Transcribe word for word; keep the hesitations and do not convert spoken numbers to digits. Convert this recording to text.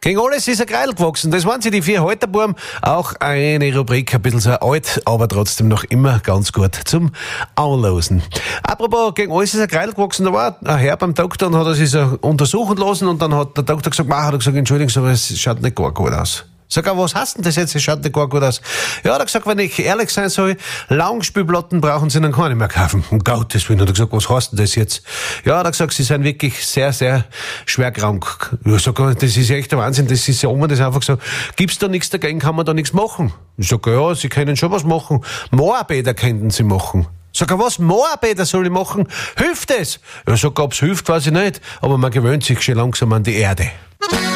Gegen alles ist ein Kreidel gewachsen. Das waren sie, die vier Halterbuben. Auch eine Rubrik, ein bisschen so alt, aber trotzdem noch immer ganz gut zum Anlosen. Apropos, gegen alles ist ein Kreidel gewachsen. Da war ein Herr beim Doktor und hat er sich so untersuchen lassen und dann hat der Doktor gesagt, mach, hat er gesagt, Entschuldigung, aber es schaut nicht gar gut aus. Sag, was heißt denn das jetzt? Es schaut nicht gar gut aus. Ja, hat er gesagt, wenn ich ehrlich sein soll, Langspielplatten brauchen Sie dann keine mehr kaufen. Um Gottes Willen. Hat er gesagt, was heißt denn das jetzt? Ja, hat er gesagt, Sie sind wirklich sehr, sehr schwer krank. Ja, sag, das ist echt der Wahnsinn. Das ist ja immer das einfach so. Gibt's da nichts dagegen, kann man da nichts machen? Ich sag, ja, Sie können schon was machen. Moorbäder könnten Sie machen. Sag, was Moorbäder soll ich machen? Hilft es? Ja, sag, ob's hilft, weiß ich nicht. Aber man gewöhnt sich schon langsam an die Erde.